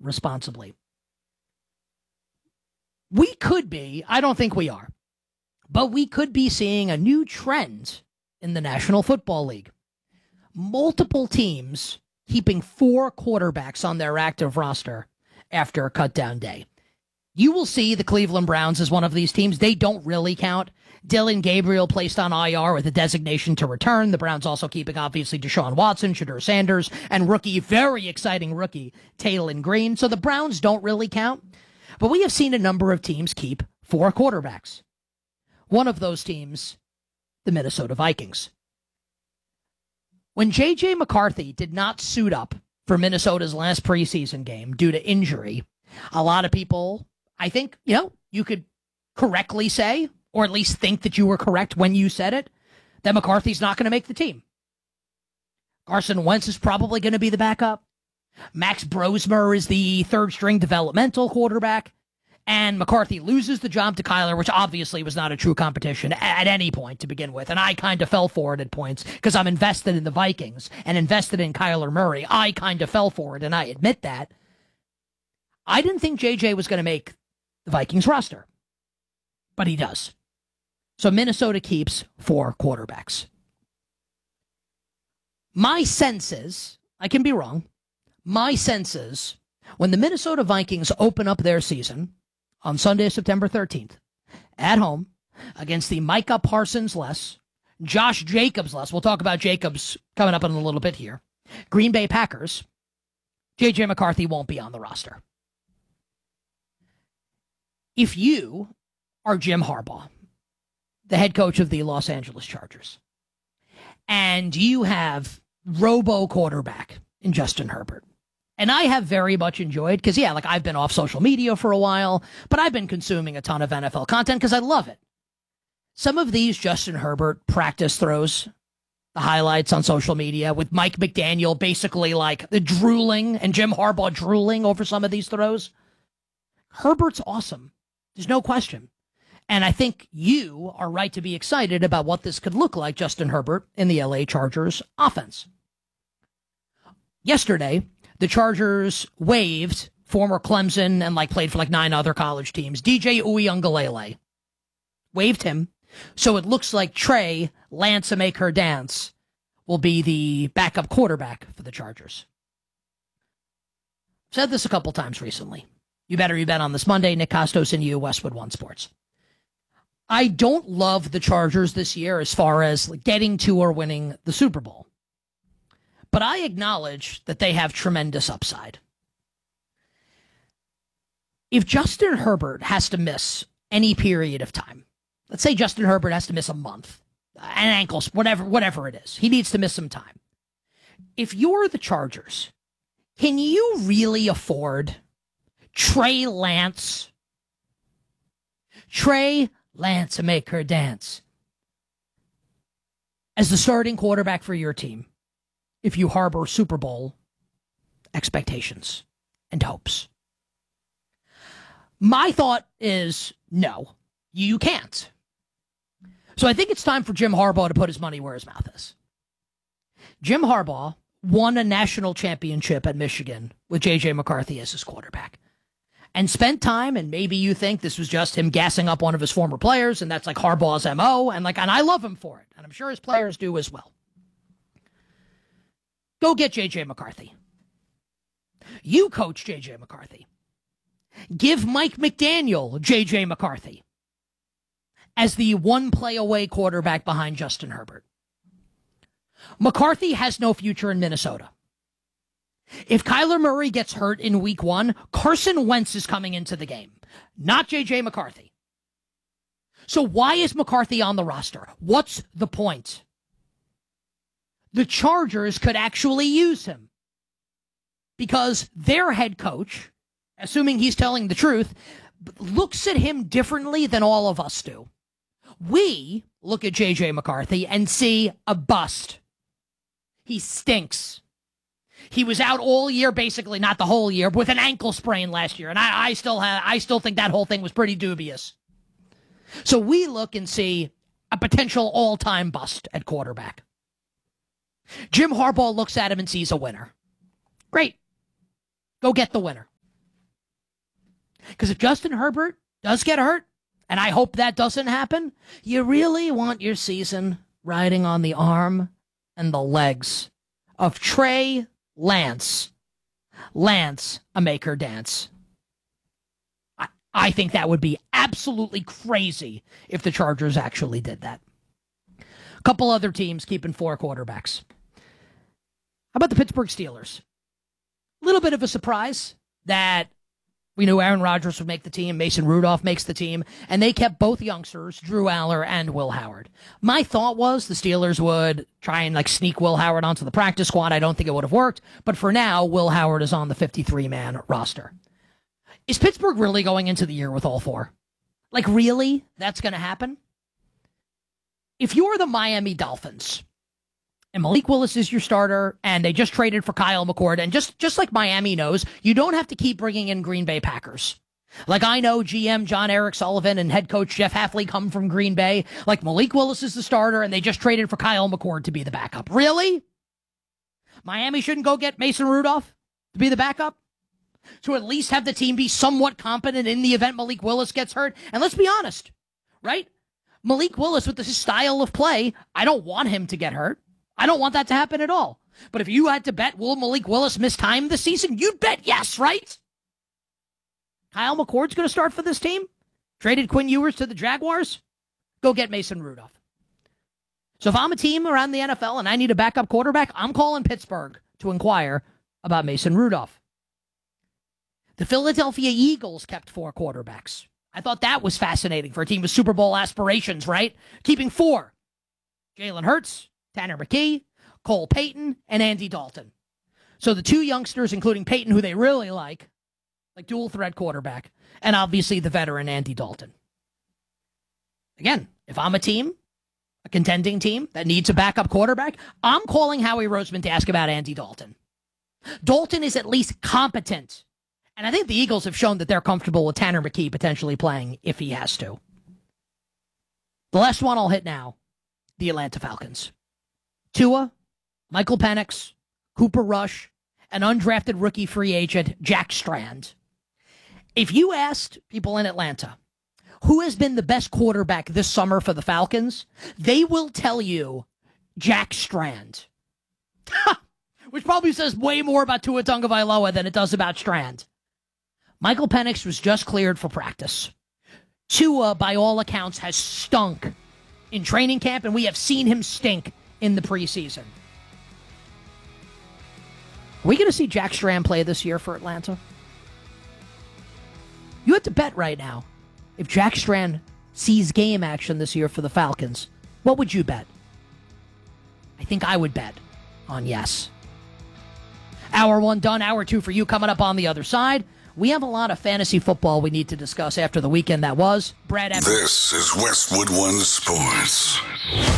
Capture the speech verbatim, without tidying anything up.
responsibly. We could be, I don't think we are, but we could be seeing a new trend in the National Football League. Multiple teams keeping four quarterbacks on their active roster after a cut-down day. You will see the Cleveland Browns as one of these teams. They don't really count. Dylan Gabriel placed on I R with a designation to return. The Browns also keeping, obviously, Deshaun Watson, Shadur Sanders, and rookie, very exciting rookie, Taylon Green. So the Browns don't really count. But we have seen a number of teams keep four quarterbacks. One of those teams, the Minnesota Vikings. When J J. McCarthy did not suit up for Minnesota's last preseason game due to injury, a lot of people, I think, you know, you could correctly say, or at least think that you were correct when you said it, that McCarthy's not going to make the team. Carson Wentz is probably going to be the backup. Max Brosmer is the third-string developmental quarterback. And McCarthy loses the job to Kyler, which obviously was not a true competition at any point to begin with. And I kind of fell for it at points because I'm invested in the Vikings and invested in Kyler Murray. I kind of fell for it, and I admit that. I didn't think J J was going to make the Vikings roster, but he does. So Minnesota keeps four quarterbacks. My sense is, I can be wrong, my sense is when the Minnesota Vikings open up their season on Sunday, September thirteenth, at home, against the Micah Parsons-less, Josh Jacobs-less, we'll talk about Jacobs coming up in a little bit here, Green Bay Packers, J J. McCarthy won't be on the roster. If you are Jim Harbaugh, the head coach of the Los Angeles Chargers, and you have robo quarterback in Justin Herbert, and I have very much enjoyed, because, yeah, like I've been off social media for a while, but I've been consuming a ton of N F L content because I love it. Some of these Justin Herbert practice throws, the highlights on social media with Mike McDaniel basically like the drooling and Jim Harbaugh drooling over some of these throws. Herbert's awesome. There's no question. And I think you are right to be excited about what this could look like, Justin Herbert, in the L A Chargers offense. Yesterday, the Chargers waived former Clemson and like played for like nine other college teams, D J Uiagalelei. Waived him. So it looks like Trey Lance Make Her Dance will be the backup quarterback for the Chargers. I've said this a couple times recently. You better you bet on this Monday. Nick Costos and you, Westwood One Sports. I don't love the Chargers this year as far as getting to or winning the Super Bowl. But I acknowledge that they have tremendous upside. If Justin Herbert has to miss any period of time, let's say Justin Herbert has to miss a month, an ankle, whatever, whatever it is, he needs to miss some time. If you're the Chargers, can you really afford Trey Lance? Trey Lance Make Her Dance as the starting quarterback for your team if you harbor Super Bowl expectations and hopes? My thought is no, you can't. So I think it's time for Jim Harbaugh to put his money where his mouth is. Jim Harbaugh won a national championship at Michigan with J J. McCarthy as his quarterback and spent time, and maybe you think this was just him gassing up one of his former players, and that's like Harbaugh's M O, and like, and I love him for it, and I'm sure his players do as well. Go get J J. McCarthy. You coach J J. McCarthy. Give Mike McDaniel J J. McCarthy as the one play away quarterback behind Justin Herbert. McCarthy has no future in Minnesota. If Kyler Murray gets hurt in week one, Carson Wentz is coming into the game, not J J. McCarthy. So why is McCarthy on the roster? What's the point? The Chargers could actually use him because their head coach, assuming he's telling the truth, looks at him differently than all of us do. We look at J J. McCarthy and see a bust. He stinks. He was out all year, basically not the whole year, with an ankle sprain last year, and I, I still have, I still think that whole thing was pretty dubious. So we look and see a potential all-time bust at quarterback. Jim Harbaugh looks at him and sees a winner. Great. Go get the winner. Because if Justin Herbert does get hurt, and I hope that doesn't happen, you really want your season riding on the arm and the legs of Trey Lance. Lance, a maker dance. I, I think that would be absolutely crazy if the Chargers actually did that. A couple other teams keeping four quarterbacks. How about the Pittsburgh Steelers? A little bit of a surprise that we knew Aaron Rodgers would make the team, Mason Rudolph makes the team, and they kept both youngsters, Drew Aller and Will Howard. My thought was the Steelers would try and like sneak Will Howard onto the practice squad. I don't think it would have worked, but for now, Will Howard is on the fifty-three man roster. Is Pittsburgh really going into the year with all four? Like, really? That's going to happen? If you're the Miami Dolphins, and Malik Willis is your starter, and they just traded for Kyle McCord, and just, just like Miami knows, you don't have to keep bringing in Green Bay Packers. Like, I know G M John Eric Sullivan and head coach Jeff Hafley come from Green Bay. Like, Malik Willis is the starter, and they just traded for Kyle McCord to be the backup. Really? Miami shouldn't go get Mason Rudolph to be the backup? To at least have the team be somewhat competent in the event Malik Willis gets hurt? And let's be honest, right? Malik Willis, with his style of play, I don't want him to get hurt. I don't want that to happen at all. But if you had to bet, will Malik Willis miss time this season? You'd bet yes, right? Kyle McCord's going to start for this team? Traded Quinn Ewers to the Jaguars? Go get Mason Rudolph. So if I'm a team around the N F L and I need a backup quarterback, I'm calling Pittsburgh to inquire about Mason Rudolph. The Philadelphia Eagles kept four quarterbacks. I thought that was fascinating for a team with Super Bowl aspirations, right? Keeping four. Jalen Hurts, Tanner McKee, Cole Payton, and Andy Dalton. So the two youngsters, including Payton, who they really like, like dual threat quarterback, and obviously the veteran Andy Dalton. Again, if I'm a team, a contending team that needs a backup quarterback, I'm calling Howie Roseman to ask about Andy Dalton. Dalton is at least competent. And I think the Eagles have shown that they're comfortable with Tanner McKee potentially playing if he has to. The last one I'll hit now, the Atlanta Falcons. Tua, Michael Penix, Cooper Rush, and undrafted rookie free agent Jack Strand. If you asked people in Atlanta who has been the best quarterback this summer for the Falcons, they will tell you Jack Strand. Which probably says way more about Tua Tagovailoa than it does about Strand. Michael Penix was just cleared for practice. Tua, by all accounts, has stunk in training camp, and we have seen him stink in the preseason. Are we going to see Jack Strand play this year for Atlanta? You have to bet right now. If Jack Strand sees game action this year for the Falcons, what would you bet? I think I would bet on yes. Hour one done, hour two for you coming up on the other side. We have a lot of fantasy football we need to discuss after the weekend that was. Brad Evans. This is Westwood One Sports.